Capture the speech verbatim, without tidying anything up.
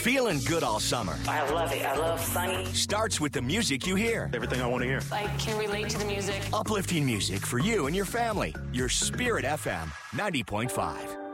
Feeling good all summer. I love it. I love Sunny. Starts with the music you hear. Everything I want to hear. I can relate to the music. Uplifting music for you and your family. Your Spirit F M ninety point five.